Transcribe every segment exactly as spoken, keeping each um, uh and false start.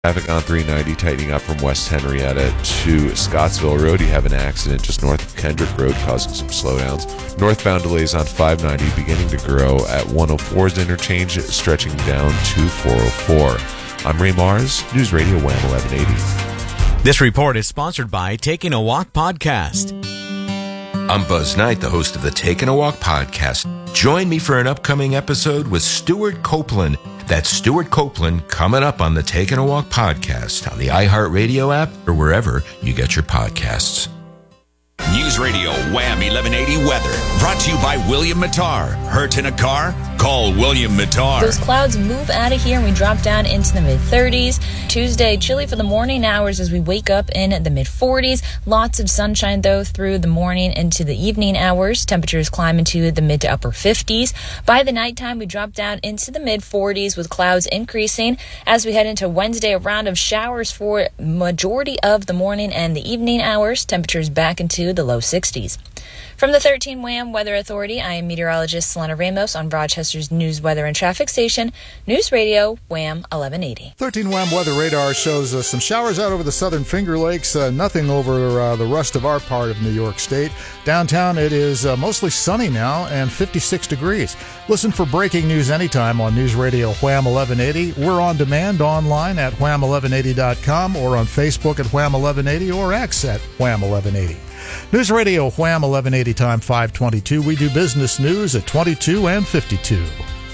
Traffic on three ninety tightening up from West Henrietta to Scottsville Road. You have an accident just north of Kendrick Road causing some slowdowns. Northbound delays on five ninety beginning to grow at one oh four's interchange, stretching down to four oh four. I'm Ray Mars, News Radio Wham eleven eighty. This report is sponsored by Taking a Walk podcast. I'm Buzz Knight, the host of the Taking a Walk podcast. Join me for an upcoming episode with Stuart Copeland. That's Stuart Copeland coming up on the Taking a Walk podcast on the iHeartRadio app or wherever you get your podcasts. News Radio Wham eleven eighty weather brought to you by William Mattar. Hurt in a car? Call William Mattar. Those clouds move out of here and we drop down into the mid thirties. Tuesday, chilly for the morning hours as we wake up in the mid forties. Lots of sunshine, though, through the morning into the evening hours. Temperatures climb into the mid to upper fifties. By the nighttime, we drop down into the mid forties with clouds increasing as we head into Wednesday, a round of showers for majority of the morning and the evening hours. Temperatures back into the low sixties. From the thirteen Wham Weather Authority, I am meteorologist Selena Ramos on Rochester's News, Weather, and Traffic Station, News Radio Wham eleven eighty. thirteen Wham Weather Radar shows uh, some showers out over the southern Finger Lakes, uh, nothing over uh, the rest of our part of New York State. Downtown, it is uh, mostly sunny now and fifty-six degrees. Listen for breaking news anytime on News Radio Wham eleven eighty. We're on demand online at wham eleven eighty dot com or on Facebook at Wham eleven eighty or X at Wham eleven eighty. News Radio Wham eleven eighty, time five twenty-two. We do business news at twenty-two and fifty-two.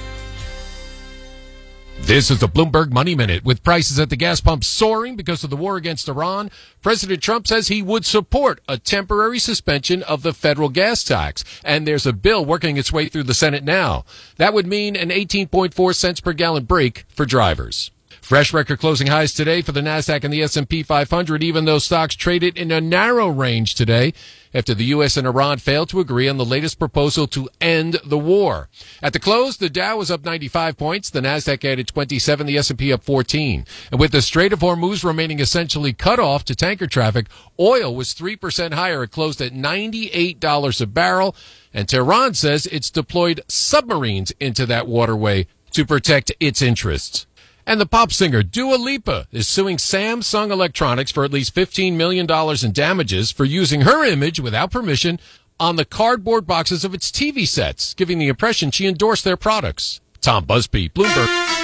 This is the Bloomberg Money Minute. With prices at the gas pump soaring because of the war against Iran, President Trump says he would support a temporary suspension of the federal gas tax. And there's a bill working its way through the Senate now. That would mean an eighteen point four cents per gallon break for drivers. Fresh record closing highs today for the NASDAQ and the S and P five hundred, even though stocks traded in a narrow range today after the U S and Iran failed to agree on the latest proposal to end the war. At the close, the Dow was up ninety-five points, the NASDAQ added twenty-seven, the S and P up fourteen. And with the Strait of Hormuz remaining essentially cut off to tanker traffic, oil was three percent higher. It closed at ninety-eight dollars a barrel. And Tehran says it's deployed submarines into that waterway to protect its interests. And the pop singer Dua Lipa is suing Samsung Electronics for at least fifteen million dollars in damages for using her image without permission on the cardboard boxes of its T V sets, giving the impression she endorsed their products. Tom Busby, Bloomberg.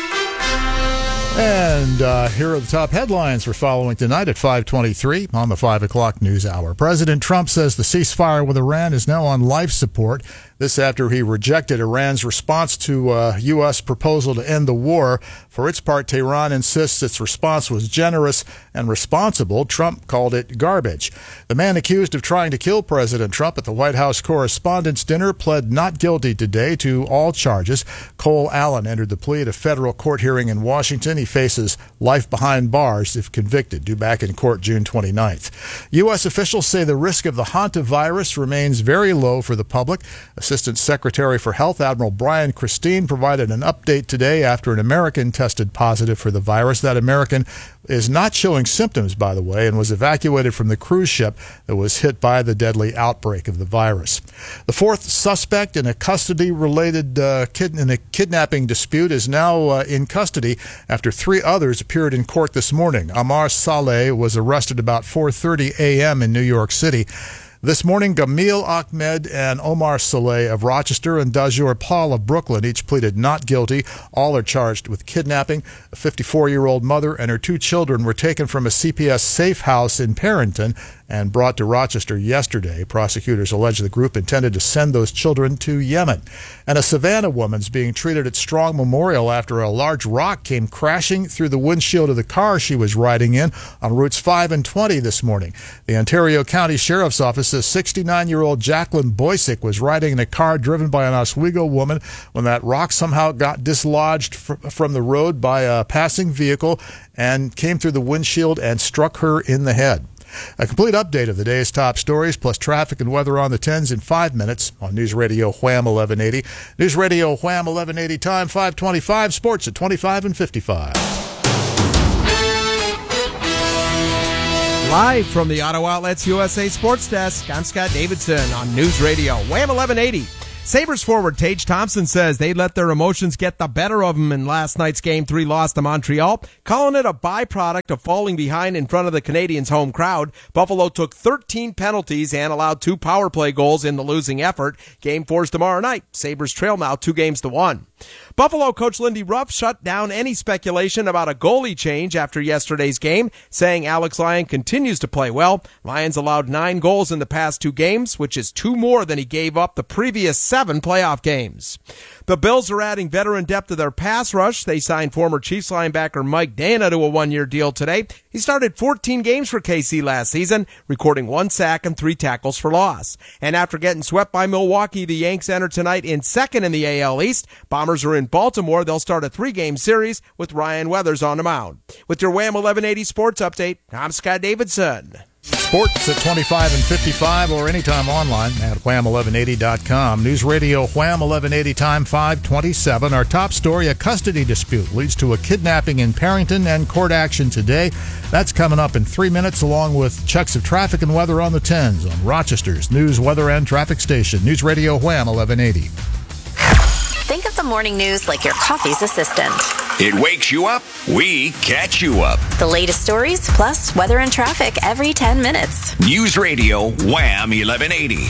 And uh, here are the top headlines we're following tonight at five twenty-three on the five o'clock news hour. President Trump says the ceasefire with Iran is now on life support. This after he rejected Iran's response to uh, U S proposal to end the war. For its part, Tehran insists its response was generous and responsible. Trump called it garbage. The man accused of trying to kill President Trump at the White House Correspondents' Dinner pled not guilty today to all charges. Cole Allen entered the plea at a federal court hearing in Washington. He faces life behind bars if convicted, due back in court June twenty-ninth. U S officials say the risk of the hantavirus remains very low for the public. Assistant Secretary for Health Admiral Brian Christine provided an update today after an American tested positive for the virus. That American is not showing symptoms, by the way, and was evacuated from the cruise ship that was hit by the deadly outbreak of the virus. The fourth suspect in a custody-related uh, kid- in a kidnapping dispute is now uh, in custody after three others appeared in court this morning. Amar Saleh was arrested about four thirty a.m. in New York City. This morning, Gamil Ahmed and Omar Saleh of Rochester and Dajur Paul of Brooklyn each pleaded not guilty. All are charged with kidnapping. A fifty-four-year-old mother and her two children were taken from a C P S safe house in Parenton and brought to Rochester yesterday. Prosecutors allege the group intended to send those children to Yemen. And a Savannah woman's being treated at Strong Memorial after a large rock came crashing through the windshield of the car she was riding in on routes five and twenty this morning. The Ontario County Sheriff's Office says sixty-nine-year-old Jacqueline Boysick was riding in a car driven by an Oswego woman when that rock somehow got dislodged fr- from the road by a passing vehicle and came through the windshield and struck her in the head. A complete update of the day's top stories, plus traffic and weather on the tens in five minutes on News Radio Wham eleven eighty. News Radio Wham eleven eighty, time five twenty-five, sports at twenty-five and fifty-five. Live from the Auto Outlets U S A Sports Desk, I'm Scott Davidson on News Radio Wham eleven eighty. Sabres forward Tage Thompson says they let their emotions get the better of them in last night's Game three loss to Montreal, calling it a byproduct of falling behind in front of the Canadiens' home crowd. Buffalo took thirteen penalties and allowed two power play goals in the losing effort. Game four's tomorrow night. Sabres trail now two games to one. Buffalo coach Lindy Ruff shut down any speculation about a goalie change after yesterday's game, saying Alex Lyon continues to play well. Lyon's allowed nine goals in the past two games, which is two more than he gave up the previous seven playoff games. The Bills are adding veteran depth to their pass rush. They signed former Chiefs linebacker Mike Dana to a one-year deal today. He started fourteen games for K C last season, recording one sack and three tackles for loss. And after getting swept by Milwaukee, the Yanks enter tonight in second in the A L East. Bombers are in Baltimore. They'll start a three-game series with Ryan Weathers on the mound. With your Wham eleven eighty Sports Update, I'm Scott Davidson. Sports at twenty-five and fifty-five or anytime online at wham eleven eighty dot com. News Radio Wham eleven eighty time five twenty-seven. Our top story, a custody dispute leads to a kidnapping in Parrington and court action today. That's coming up in three minutes along with checks of traffic and weather on the tens on Rochester's news, weather, and traffic station. News Radio Wham eleven eighty. Think of the morning news like your coffee's assistant. It wakes you up, we catch you up. The latest stories, plus weather and traffic every ten minutes. News Radio Wham eleven eighty.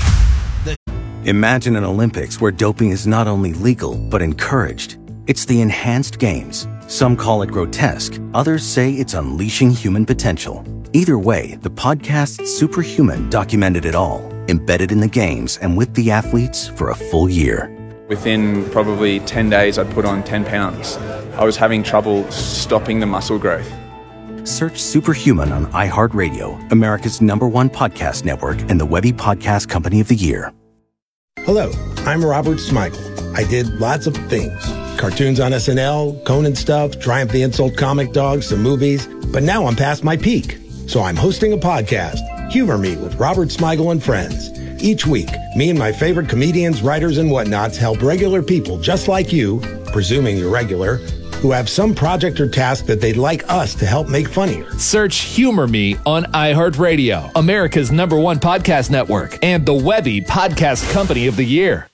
Imagine an Olympics where doping is not only legal, but encouraged. It's the Enhanced Games. Some call it grotesque. Others say it's unleashing human potential. Either way, the podcast Superhuman documented it all, embedded in the games and with the athletes for a full year. Within probably ten days, I'd put on ten pounds. I was having trouble stopping the muscle growth. Search Superhuman on iHeartRadio, America's number one podcast network, and the Webby Podcast Company of the Year. Hello, I'm Robert Smigel. I did lots of things. Cartoons on S N L, Conan stuff, Triumph the Insult comic dogs, some movies. But now I'm past my peak. So I'm hosting a podcast, Humor Me with Robert Smigel and Friends. Each week, me and my favorite comedians, writers, and whatnots help regular people just like you, presuming you're regular, who have some project or task that they'd like us to help make funnier. Search Humor Me on iHeartRadio, America's number one podcast network, and the Webby Podcast Company of the Year.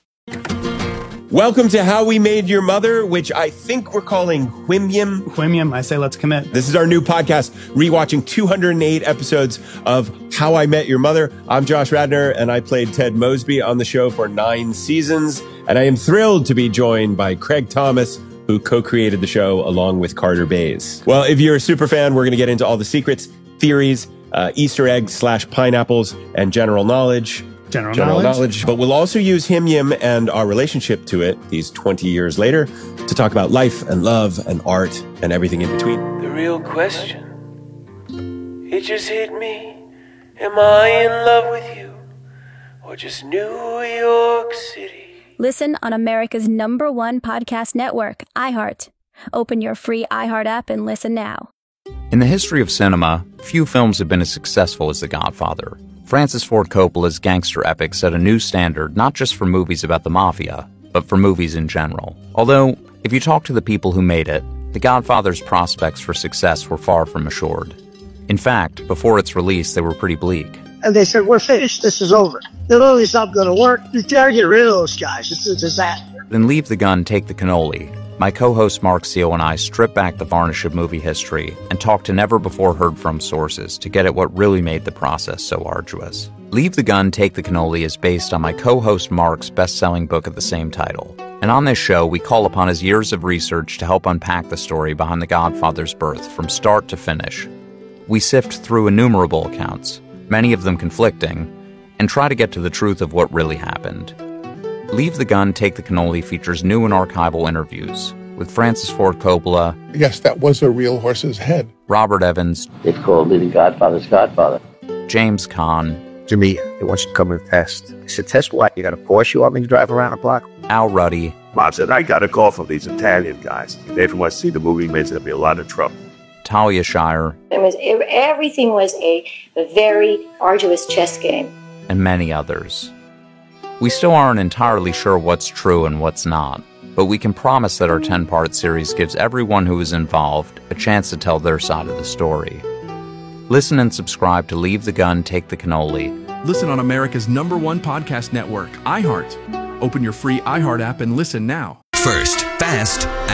Welcome to How We Made Your Mother, which I think we're calling Whimyum. Whimyum, I say let's commit. This is our new podcast, rewatching two hundred eight episodes of How I Met Your Mother. I'm Josh Radnor, and I played Ted Mosby on the show for nine seasons. And I am thrilled to be joined by Craig Thomas, who co-created the show along with Carter Bays. Well, if you're a super fan, we're going to get into all the secrets, theories, uh, Easter eggs slash pineapples, and general knowledge. General, general knowledge. knowledge. But we'll also use Him Yim and our relationship to it these twenty years later to talk about life and love and art and everything in between. The real question, it just hit me. Am I in love with you or just New York City? Listen on America's number one podcast network, iHeart. Open your free iHeart app and listen now. In the history of cinema, few films have been as successful as The Godfather. Francis Ford Coppola's gangster epic set a new standard not just for movies about the mafia, but for movies in general. Although, if you talk to the people who made it, The Godfather's prospects for success were far from assured. In fact, before its release, they were pretty bleak. And they said, we're finished, this is over. The movie's not going to work. You gotta get rid of those guys. It's a disaster. Then Leave the Gun, Take the Cannoli. My co-host Mark Seal and I strip back the varnish of movie history and talk to never-before-heard-from sources to get at what really made the process so arduous. Leave the Gun, Take the Cannoli is based on my co-host Mark's best-selling book of the same title. And on this show, we call upon his years of research to help unpack the story behind The Godfather's birth from start to finish. We sift through innumerable accounts, many of them conflicting, and try to get to the truth of what really happened. Leave the Gun, Take the Cannoli features new and archival interviews with Francis Ford Coppola. Yes, that was a real horse's head. Robert Evans. They called me the Godfather's Godfather. James Caan. To me, they want you to come and test. I said, test what? You got a Porsche you want me to drive around the block? Al Ruddy. Mom said, I got a call from these Italian guys. They want to see the movie, there's going to be a lot of trouble. Talia Shire. It was, everything was a, a very arduous chess game. And many others. We still aren't entirely sure what's true and what's not, but we can promise that our ten-part series gives everyone who is involved a chance to tell their side of the story. Listen and subscribe to Leave the Gun, Take the Cannoli. Listen on America's number one podcast network, iHeart. Open your free iHeart app and listen now. First, fast,